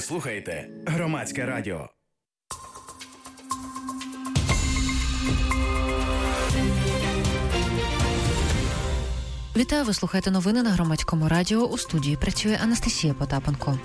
слухаєте Громадське радіо. Вітаю, ви слухаєте новини на Громадському радіо. У студії працює Анастасія Потапенко.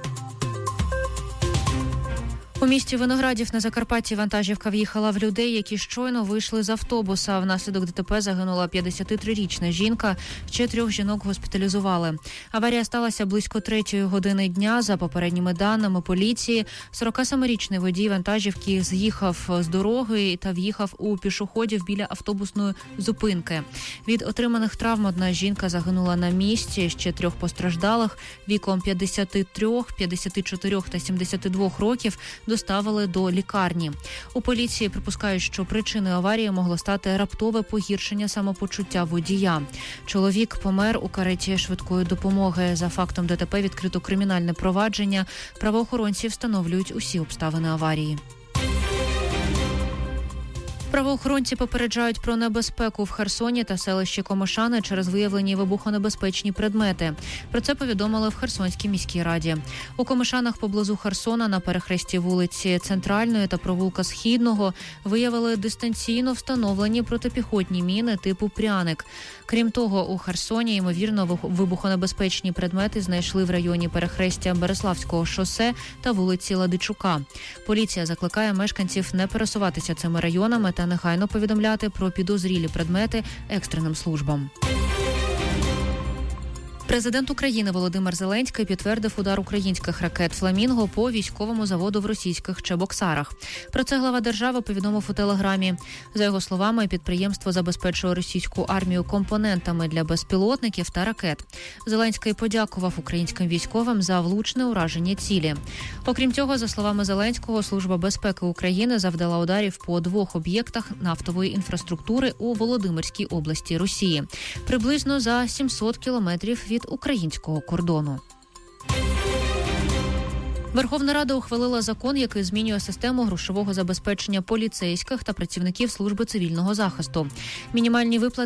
У місті Виноградів на Закарпатті вантажівка в'їхала в людей, які щойно вийшли з автобуса. Внаслідок ДТП загинула 53-річна жінка, ще 3 жінок госпіталізували. Аварія сталася близько 3 години дня. За попередніми даними поліції, 47-річний водій вантажівки з'їхав з дороги та в'їхав у пішоходів біля автобусної зупинки. Від отриманих травм одна жінка загинула на місці, ще 3 постраждалих віком 53, 54 та 72 років доставили до лікарні. У поліції припускають, що причиною аварії могло стати раптове погіршення самопочуття водія. Чоловік помер у кареті швидкої допомоги. За фактом ДТП відкрито кримінальне провадження. Правоохоронці встановлюють усі обставини аварії. Правоохоронці попереджають про небезпеку в Херсоні та селищі Комишани через виявлені вибухонебезпечні предмети. Про це повідомили в Херсонській міській раді. У Комишанах поблизу Херсона на перехресті вулиці Центральної та провулка Східного виявили дистанційно встановлені протипіхотні міни типу «Пряник». Крім того, у Херсоні, ймовірно, вибухонебезпечні предмети знайшли в районі перехрестя Береславського шосе та вулиці Ладичука. Поліція закликає мешканців не пересуватися цими районами та негайно повідомляти про підозрілі предмети екстреним службам. Президент України Володимир Зеленський підтвердив удар українських ракет «Фламінго» по військовому заводу в російських Чебоксарах. Про це глава держави повідомив у Телеграмі. За його словами, підприємство забезпечує російську армію компонентами для безпілотників та ракет. Зеленський подякував українським військовим за влучне ураження цілі. Окрім цього, за словами Зеленського, Служба безпеки України завдала ударів по 2 об'єктах нафтової інфраструктури у Володимирській області Росії. Приблизно за 700 кілометрів від українського кордону. Верховна Рада ухвалила закон, який змінює систему грошового забезпечення поліцейських та працівників служби цивільного захисту. Мінімальні виплати